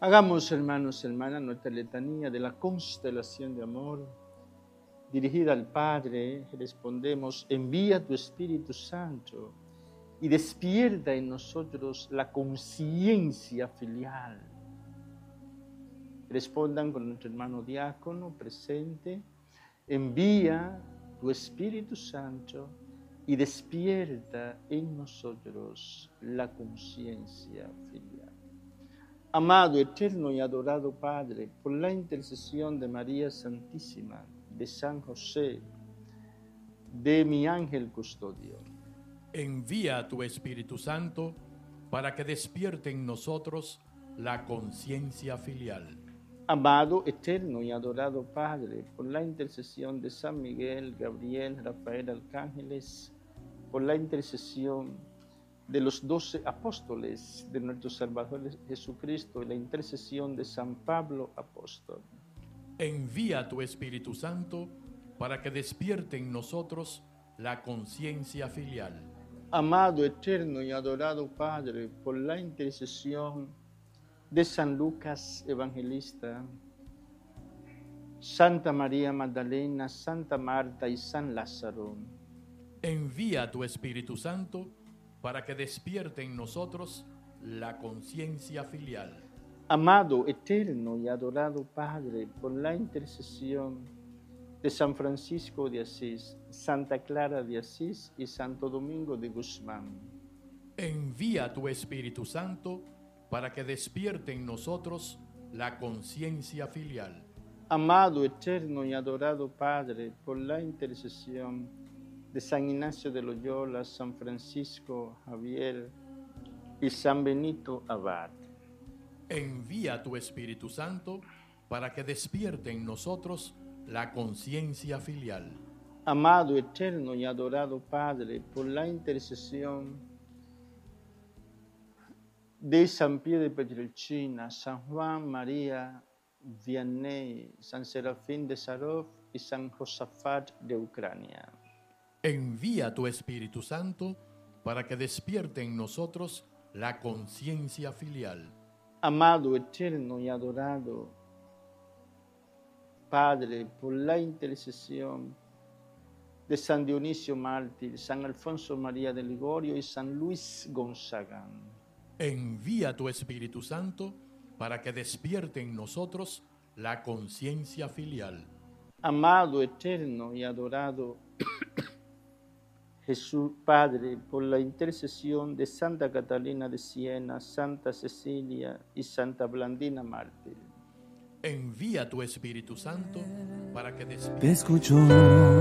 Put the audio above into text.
Hagamos, hermanos y hermanas, nuestra letanía de la constelación de amor, dirigida al Padre. Respondemos: envía tu Espíritu Santo y despierta en nosotros la conciencia filial. Respondan con nuestro hermano diácono presente: envía tu Espíritu Santo y despierta en nosotros la conciencia filial. Amado, eterno y adorado Padre, por la intercesión de María Santísima, de San José, de mi ángel custodio, envía tu Espíritu Santo para que despierte en nosotros la conciencia filial. Amado, eterno y adorado Padre, por la intercesión de San Miguel, Gabriel, Rafael, arcángeles, por la intercesión de los 12 apóstoles de nuestro Salvador Jesucristo y la intercesión de San Pablo apóstol. Envía tu Espíritu Santo para que despierte en nosotros la conciencia filial. Amado, eterno y adorado Padre, por la intercesión de San Lucas Evangelista, Santa María Magdalena, Santa Marta y San Lázaro. Envía tu Espíritu Santo para que despierte en nosotros la conciencia filial. Amado, eterno y adorado Padre, por la intercesión de San Francisco de Asís, Santa Clara de Asís y Santo Domingo de Guzmán. Envía tu Espíritu Santo para que despierte en nosotros la conciencia filial. Amado, eterno y adorado Padre, por la intercesión de San Ignacio de Loyola, San Francisco Javier y San Benito Abad. Envía tu Espíritu Santo para que despierte en nosotros la conciencia filial. Amado, eterno y adorado Padre, por la intercesión de San Pío de Pietrelcina, San Juan María Vianney, San Serafín de Sarov y San Josafat de Ucrania. Envía tu Espíritu Santo para que despierte en nosotros la conciencia filial. Amado, eterno y adorado Padre, por la intercesión de San Dionisio Mártir, San Alfonso María de Ligorio y San Luis Gonzaga. Envía tu Espíritu Santo para que despierte en nosotros la conciencia filial. Amado, eterno y adorado Jesús Padre, por la intercesión de Santa Catalina de Siena, Santa Cecilia y Santa Blandina Mártir. Envía tu Espíritu Santo para que despierte. Te escucho.